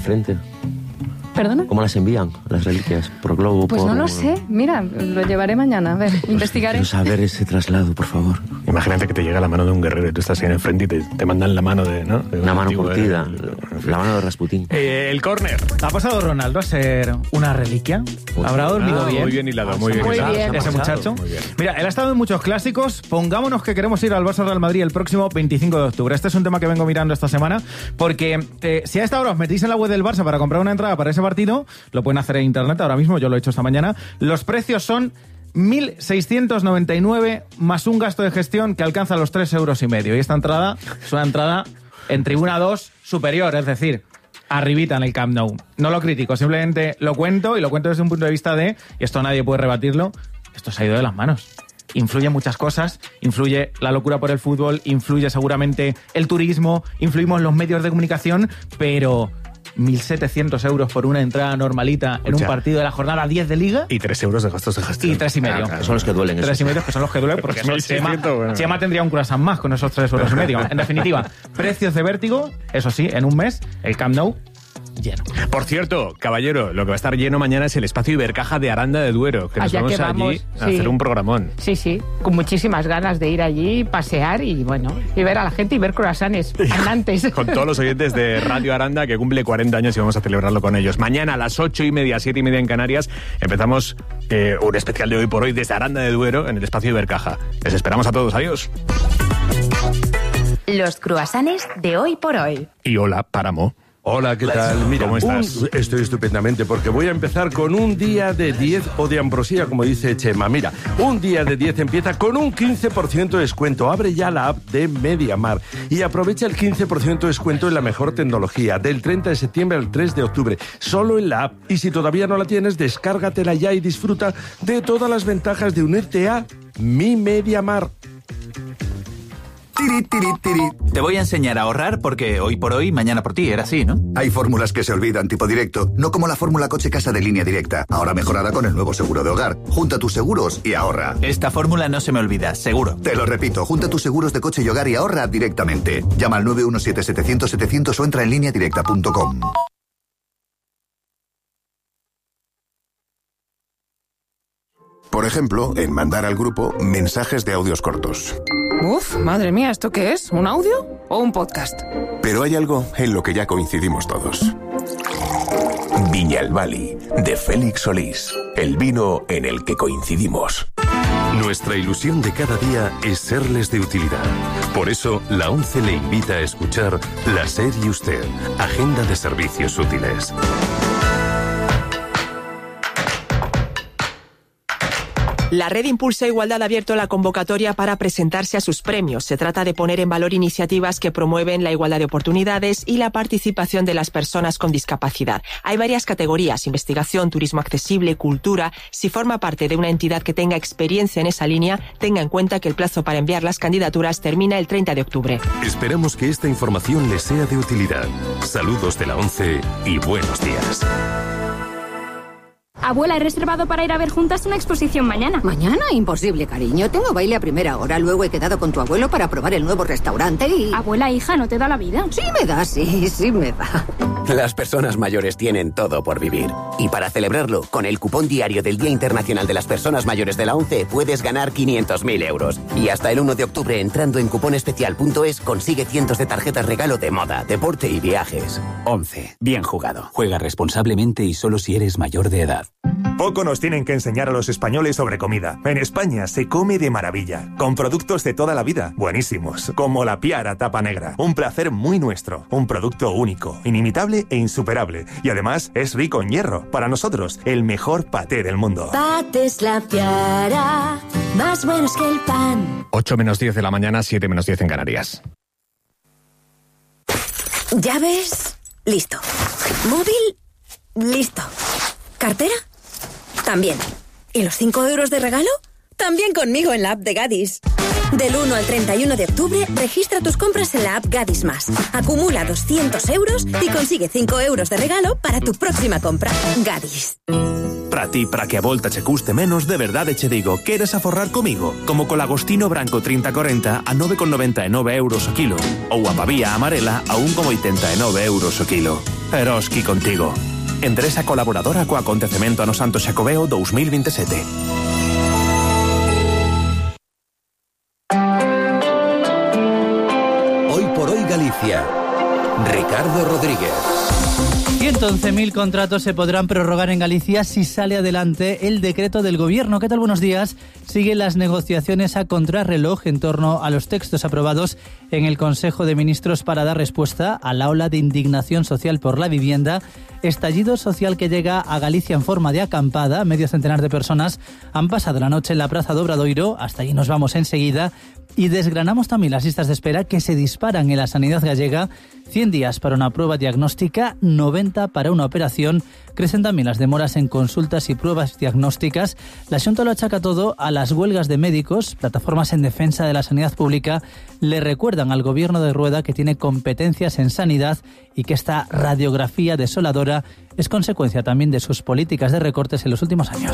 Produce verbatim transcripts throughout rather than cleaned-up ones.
frente. ¿Perdona? ¿Cómo las envían, las reliquias? ¿Por globo? Pues por... no lo sé. Mira, lo llevaré mañana. A ver, pues investigaré. Quiero saber ese traslado, por favor. Imagínate que te llega la mano de un guerrero y tú estás ahí en el frente y te, te mandan la mano de... ¿no? de Una mano antiguo, curtida. De... La mano de Rasputín. Eh, el córner. ¿Ha pasado Ronaldo a ser una reliquia? ¿Habrá dormido ah, bien? Muy bien hilado, muy bien. Muy hilado. bien. Ese muchacho. Muy bien. Mira, él ha estado en muchos clásicos. Pongámonos que queremos ir al Barça Real Madrid el próximo veinticinco de octubre. Este es un tema que vengo mirando esta semana porque eh, si a esta hora os metís en la web del Barça para comprar una entrada para ese partido, lo pueden hacer en internet ahora mismo, yo lo he hecho esta mañana. Los precios son mil seiscientos noventa y nueve más un gasto de gestión que alcanza los tres euros y medio. Y esta entrada es una entrada en tribuna dos superior, es decir, arribita en el Camp Nou. No lo critico, simplemente lo cuento y lo cuento desde un punto de vista de, y esto nadie puede rebatirlo, esto se ha ido de las manos. Influye muchas cosas, influye la locura por el fútbol, influye seguramente el turismo, influimos los medios de comunicación, pero mil setecientos euros por una entrada normalita en un partido de la jornada diez de Liga. Y tres euros de gastos de gestión. Y tres y medio. Ah, claro. Son los que duelen. Tres eso. y medio que son los que duelen porque eso, Chema, bueno. Chema tendría un croissant más con esos tres euros y medio. En definitiva, precios de vértigo, eso sí, en un mes, el Camp Nou lleno. Por cierto, caballero, lo que va a estar lleno mañana es el espacio Ibercaja de Aranda de Duero, que nos Allá vamos que vamos, allí a sí. hacer un programón. Sí, sí, con muchísimas ganas de ir allí, pasear y bueno, y ver a la gente y ver croissants andantes. Con todos los oyentes de Radio Aranda, que cumple cuarenta años y vamos a celebrarlo con ellos. Mañana a las ocho y media, siete y media en Canarias, empezamos eh, un especial de Hoy por Hoy desde Aranda de Duero en el espacio Ibercaja. Les esperamos a todos. Adiós. Los croissants de Hoy por Hoy. Y hola, Páramo. Hola, ¿qué tal? Mira, ¿Cómo estás? un- estoy estupendamente porque voy a empezar con un día de diez o de ambrosía, como dice Chema. Mira, un día de diez empieza con un quince por ciento de descuento. Abre ya la app de MediaMar y aprovecha el quince por ciento de descuento en la mejor tecnología del treinta de septiembre al tres de octubre, solo en la app. Y si todavía no la tienes, descárgatela ya y disfruta de todas las ventajas de unirte a Mi MediaMar. Tiri, tiri, tiri. Te voy a enseñar a ahorrar porque hoy por hoy, mañana por ti, era así, ¿no? Hay fórmulas que se olvidan, tipo directo, no como la fórmula coche-casa de Línea Directa, ahora mejorada con el nuevo seguro de hogar. Junta tus seguros y ahorra. Esta fórmula no se me olvida, seguro. Te lo repito, junta tus seguros de coche y hogar y ahorra directamente. Llama al nueve uno siete, setecientos, setecientos o entra en línea directa punto com. Por ejemplo, en mandar al grupo mensajes de audios cortos. Uf, madre mía, ¿esto qué es? ¿Un audio o un podcast? Pero hay algo en lo que ya coincidimos todos. Viñalbali, de Félix Solís. El vino en el que coincidimos. Nuestra ilusión de cada día es serles de utilidad. Por eso, la ONCE le invita a escuchar La SER y Usted, Agenda de Servicios Útiles. La Red Impulsa Igualdad ha abierto la convocatoria para presentarse a sus premios. Se trata de poner en valor iniciativas que promueven la igualdad de oportunidades y la participación de las personas con discapacidad. Hay varias categorías: investigación, turismo accesible, cultura. Si forma parte de una entidad que tenga experiencia en esa línea, tenga en cuenta que el plazo para enviar las candidaturas termina el treinta de octubre. Esperamos que esta información les sea de utilidad. Saludos de la ONCE y buenos días. Abuela, he reservado para ir a ver juntas una exposición mañana. ¿Mañana? Imposible, cariño. Tengo baile a primera hora. Luego he quedado con tu abuelo para probar el nuevo restaurante y... Abuela, hija, ¿no te da la vida? Sí me da, sí, sí me da. Las personas mayores tienen todo por vivir. Y para celebrarlo, con el cupón diario del Día Internacional de las Personas Mayores de la ONCE puedes ganar quinientos mil euros. Y hasta el uno de octubre, entrando en cuponespecial punto es, consigue cientos de tarjetas regalo de moda, deporte y viajes. ONCE. Bien jugado. Juega responsablemente y solo si eres mayor de edad. Poco nos tienen que enseñar a los españoles sobre comida. En España se come de maravilla, con productos de toda la vida, buenísimos, como la Piara tapa negra. Un placer muy nuestro, un producto único, inimitable e insuperable. Y además es rico en hierro. Para nosotros, el mejor paté del mundo. Patés La Piara, más buenos que el pan. ocho menos diez de la mañana, siete menos diez en Canarias. ¿Llaves? Listo. ¿Móvil? Listo. ¿Cartera? También. ¿Y los cinco euros de regalo? También conmigo en la app de Gadis. Del uno al treinta y uno de octubre, registra tus compras en la app Gadis Más. Acumula doscientos euros y consigue cinco euros de regalo para tu próxima compra. Gadis. Para ti, para que a volta che custe menos, de verdade che digo, queres aforrar comigo? Como co lagostino branco trinta corenta a nove con noventa e nove euros o kilo. Ou a pavía amarela a un con oitenta e nove euros o kilo. Eroski contigo. Empresa colaboradora co acontecemento no Santo Xacobeo dos mil veintisiete. Hoy por hoy Galicia. Ricardo Rodríguez. ciento once mil contratos se podrán prorrogar en Galicia si sale adelante el decreto del Gobierno. ¿Qué tal? Buenos días. Siguen las negociaciones a contrarreloj en torno a los textos aprobados en el Consejo de Ministros para dar respuesta a la ola de indignación social por la vivienda. Estallido social que llega a Galicia en forma de acampada. Medio centenar de personas han pasado la noche en la Praza de Obradoiro. Hasta allí nos vamos enseguida. Y desgranamos también las listas de espera que se disparan en la sanidad gallega. cien días para una prueba diagnóstica, noventa para una operación. Crecen también las demoras en consultas y pruebas diagnósticas. La Xunta lo achaca todo a las huelgas de médicos. Plataformas en defensa de la sanidad pública le recuerdan al Gobierno de Rueda que tiene competencias en sanidad y que esta radiografía desoladora es consecuencia también de sus políticas de recortes en los últimos años.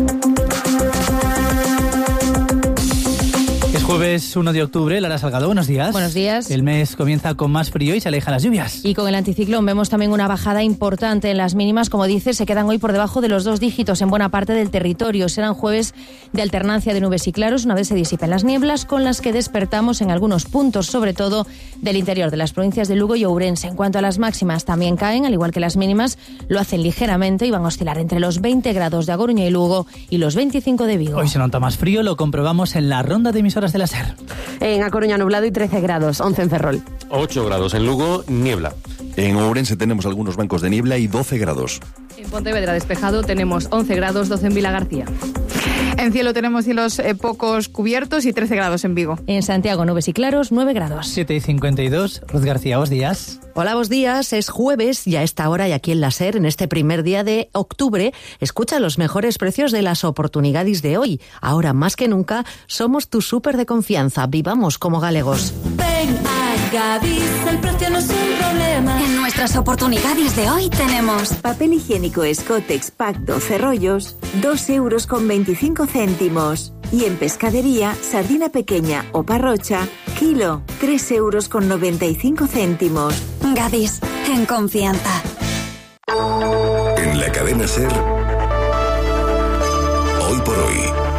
Es jueves uno de octubre, Lara Salgado, buenos días. Buenos días. El mes comienza con más frío y se alejan las lluvias. Y con el anticiclón vemos también una bajada importante en las mínimas. Como dices, se quedan hoy por debajo de los dos dígitos en buena parte del territorio. Serán jueves de alternancia de nubes y claros una vez se disipen las nieblas, con las que despertamos en algunos puntos, sobre todo del interior de las provincias de Lugo y Ourense. En cuanto a las máximas, también caen, al igual que las mínimas, lo hacen ligeramente y van a oscilar entre los veinte grados de A Coruña y Lugo y los veinticinco de Vigo. Hoy se nota más frío, lo comprobamos en la ronda de emisoras de la SER. En A Coruña nublado y trece grados, once en Ferrol. ocho grados en Lugo, niebla. En Ourense tenemos algunos bancos de niebla y doce grados. En Pontevedra despejado tenemos once grados, doce en Vilagarcía. En cielo tenemos cielos eh, pocos cubiertos y trece grados en Vigo. En Santiago nubes y claros, nueve grados. siete y cincuenta y dos, Ruth García, buenos días. Hola, buenos días. Es jueves y a esta hora y aquí en la SER, en este primer día de octubre, escucha los mejores precios de las oportunidades de hoy. Ahora más que nunca somos tu súper de confianza. Vivamos como galegos. Ven a Gadis, el precio no es un problema. En nuestras oportunidades de hoy tenemos papel higiénico Scottex Pack doce rollos, dos euros con veinticinco céntimos. Y en pescadería, sardina pequeña o parrocha, kilo, tres euros con noventa y cinco céntimos. Gadis, en confianza. En la cadena SER, hoy por hoy.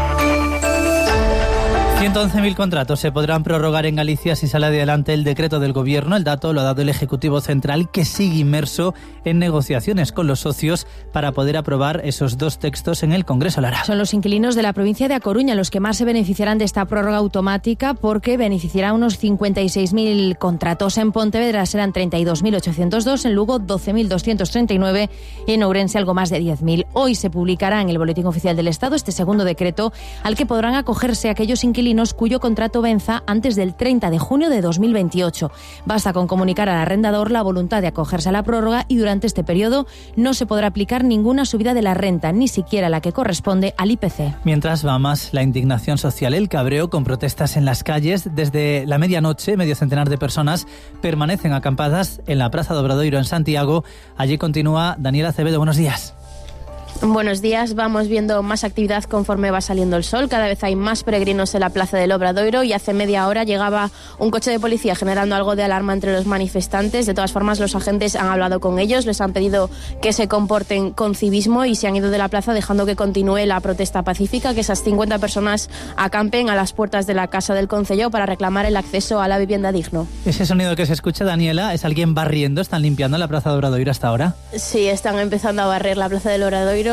ciento once mil contratos se podrán prorrogar en Galicia si sale adelante el decreto del Gobierno. El dato lo ha dado el Ejecutivo Central, que sigue inmerso en negociaciones con los socios para poder aprobar esos dos textos en el Congreso. Lara. Son los inquilinos de la provincia de A Coruña los que más se beneficiarán de esta prórroga automática, porque beneficiará a unos cincuenta y seis mil contratos. En Pontevedra serán treinta y dos mil ochocientos dos, en Lugo doce mil doscientos treinta y nueve y en Ourense algo más de diez mil. Hoy se publicará en el Boletín Oficial del Estado este segundo decreto al que podrán acogerse aquellos inquilinos cuyo contrato venza antes del treinta de junio de dos mil veintiocho. Basta con comunicar al arrendador la voluntad de acogerse a la prórroga y durante este periodo no se podrá aplicar ninguna subida de la renta, ni siquiera la que corresponde al I P C. Mientras va más la indignación social, el cabreo con protestas en las calles. Desde la medianoche, medio centenar de personas permanecen acampadas en la Praza de Obradoiro en Santiago. Allí continúa Daniela Acevedo. Buenos días. Buenos días, vamos viendo más actividad conforme va saliendo el sol. Cada vez hay más peregrinos en la Plaza del Obradoiro y hace media hora llegaba un coche de policía generando algo de alarma entre los manifestantes. De todas formas, los agentes han hablado con ellos, les han pedido que se comporten con civismo y se han ido de la plaza dejando que continúe la protesta pacífica, que esas cincuenta personas acampen a las puertas de la Casa del Concello para reclamar el acceso a la vivienda digno. Ese sonido que se escucha, Daniela, ¿es alguien barriendo? ¿Están limpiando la Plaza de Obradoiro hasta ahora? Sí, están empezando a barrer la Plaza del Obradoiro.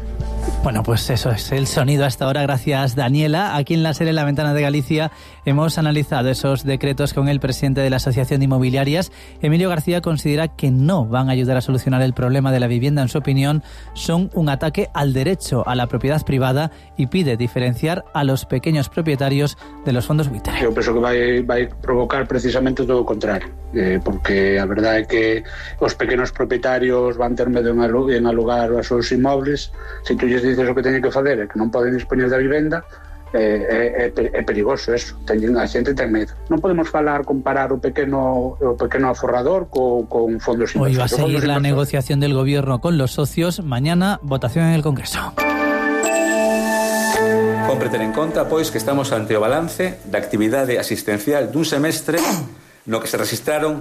Bueno, pues eso es el sonido hasta ahora. Gracias, Daniela. Aquí en la SER, en la Ventana de Galicia, hemos analizado esos decretos con el presidente de la Asociación de Inmobiliarias. Emilio García considera que no van a ayudar a solucionar el problema de la vivienda. En su opinión, son un ataque al derecho a la propiedad privada y pide diferenciar a los pequeños propietarios de los fondos buitre. Eu penso que vai, vai provocar precisamente todo o contrario, eh, porque a verdade é que os pequenos propietarios van ter medo en, alu en alugar os seus inmobles. Se tú lles dices o que teñen que facer e que non poden dispoñer da vivenda, é, é, é perigoso eso. Teñen, a xente ten medo. Non podemos falar, comparar o pequeno, o pequeno aforrador co, con fondos inversores. Hoy va a seguir la negociación del Gobierno con los socios. Mañana, votación en el Congreso. Compre ter en conta, pois, que estamos ante o balance da actividade asistencial dun semestre no que se registraron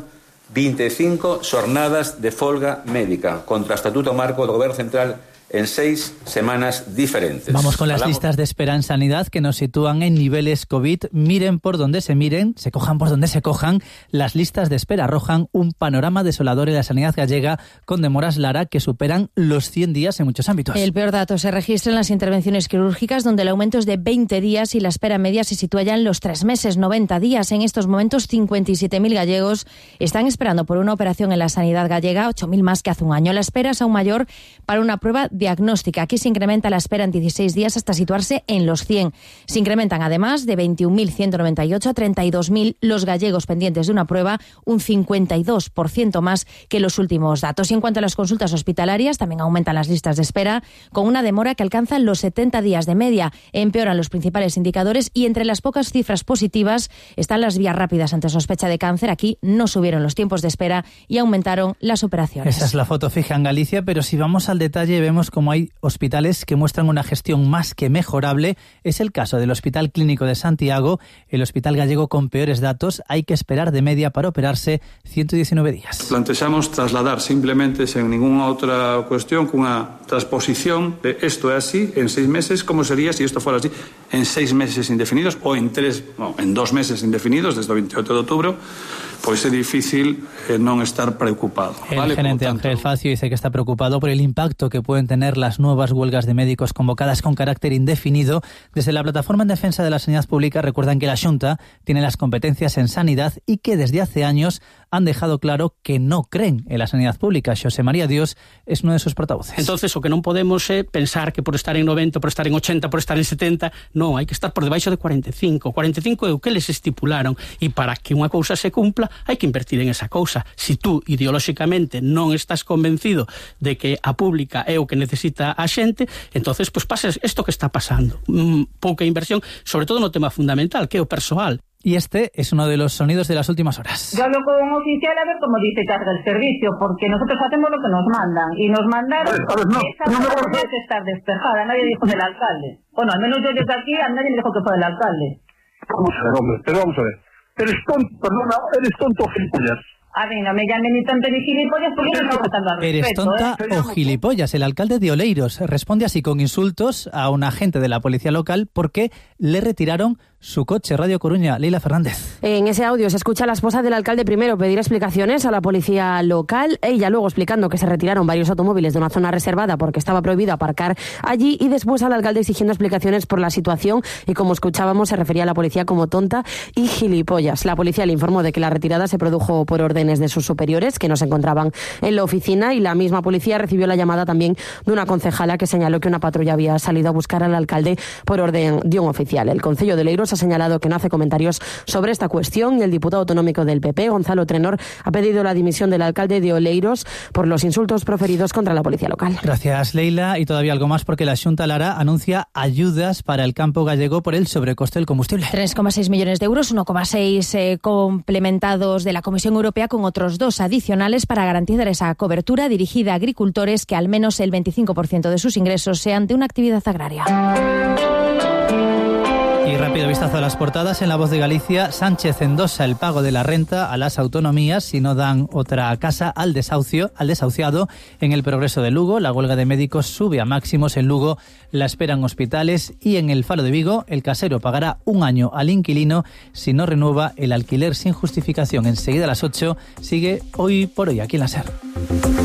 vinte e cinco xornadas de folga médica contra o Estatuto Marco do Goberno Central en seis semanas diferentes. Vamos con las Hablamos... listas de espera en sanidad que nos sitúan en niveles COVID. Miren por donde se miren, se cojan por donde se cojan. Las listas de espera arrojan un panorama desolador en la sanidad gallega con demoras, Lara, que superan los cien días en muchos ámbitos. El peor dato se registra en las intervenciones quirúrgicas, donde el aumento es de veinte días y la espera media se sitúa ya en los tres meses, noventa días. En estos momentos, cincuenta y siete mil gallegos están esperando por una operación en la sanidad gallega, ocho mil más que hace un año. La espera es aún mayor para una prueba diagnóstica. Aquí se incrementa la espera en dieciséis días hasta situarse en los cien. Se incrementan además de veintiún mil ciento noventa y ocho a treinta y dos mil los gallegos pendientes de una prueba, un cincuenta y dos por ciento más que los últimos datos. Y en cuanto a las consultas hospitalarias, también aumentan las listas de espera, con una demora que alcanza los setenta días de media. Empeoran los principales indicadores y entre las pocas cifras positivas están las vías rápidas ante sospecha de cáncer. Aquí no subieron los tiempos de espera y aumentaron las operaciones. Esa es la foto fija en Galicia, pero si vamos al detalle vemos como hay hospitales que muestran una gestión más que mejorable. Es el caso del Hospital Clínico de Santiago, el hospital gallego con peores datos. Hay que esperar de media para operarse ciento diecinueve días. Plantexamos trasladar simplemente, sen ninguna outra cuestión, cunha transposición de isto é así en seis meses, como sería se si isto fuera así en seis meses indefinidos ou en tres, no, en dos meses indefinidos desde o veintiocho de outubro. Pois é difícil eh, non estar preocupado. El ¿vale? gerente Ángel Facio dice que está preocupado por el impacto que pueden tener las nuevas huelgas de médicos convocadas con carácter indefinido. Desde la Plataforma en Defensa de la Sanidad Pública recuerdan que la Xunta tiene las competencias en sanidad y que desde hace años han dejado claro que no creen en la sanidad pública. Xosé María Dios es uno de sus portavoces. Entonces, o que non podemos é pensar que por estar en noventa, por estar en ochenta, por estar en setenta, non, hai que estar por debaixo de cuarenta e cinco. cuarenta e cinco é o que les estipularon e para que unha cousa se cumpla hai que invertir en esa cousa. Si tú ideolóxicamente non estás convencido de que a pública é o que necesita a xente, entonces pues pases isto que está pasando. Mm, pouca inversión, sobre todo no tema fundamental, que é o persoal. Y este es uno de los sonidos de las últimas horas. Yo hablo con un oficial a ver cómo dice que haga el servicio, porque nosotros hacemos lo que nos mandan. Y nos mandaron... A ver, a ver, no, esa no, no, no, no. estar despejada, nadie dijo del alcalde. Bueno, al menos yo desde aquí a nadie me dijo que fue del alcalde. Vamos a ver, hombre, pero vamos a ver. Eres tonto, perdona, eres tonto, gilipollas. A mí no me llamen ni tonto ni gilipollas porque no estoy faltando al respeto. Eres tonta ¿eh? o gilipollas. El alcalde de Oleiros responde así con insultos a un agente de la policía local porque le retiraron su coche. Radio Coruña, Leila Fernández. En ese audio se escucha a la esposa del alcalde primero pedir explicaciones a la policía local, ella luego explicando que se retiraron varios automóviles de una zona reservada porque estaba prohibido aparcar allí, y después al alcalde exigiendo explicaciones por la situación, y como escuchábamos se refería a la policía como tonta y gilipollas. La policía le informó de que la retirada se produjo por órdenes de sus superiores que no se encontraban en la oficina, y la misma policía recibió la llamada también de una concejala que señaló que una patrulla había salido a buscar al alcalde por orden de un oficial. El concello de Oleiros ha señalado que no hace comentarios sobre esta cuestión y el diputado autonómico del P P, Gonzalo Trenor, ha pedido la dimisión del alcalde de Oleiros por los insultos proferidos contra la policía local. Gracias, Leila. Y todavía algo más porque la Xunta Lara anuncia ayudas para el campo gallego por el sobrecoste del combustible. tres coma seis millones de euros, uno coma seis eh, complementados de la Comisión Europea con otros dos adicionales para garantizar esa cobertura dirigida a agricultores que al menos el veinticinco por ciento de sus ingresos sean de una actividad agraria. Y rápido vistazo a las portadas. En La Voz de Galicia, Sánchez endosa el pago de la renta a las autonomías si no dan otra casa al desahucio, al desahuciado. En El Progreso de Lugo, la huelga de médicos sube a máximos. En Lugo la esperan hospitales. Y en El Faro de Vigo, el casero pagará un año al inquilino si no renueva el alquiler sin justificación. Enseguida a las ocho sigue Hoy por Hoy aquí en la SER.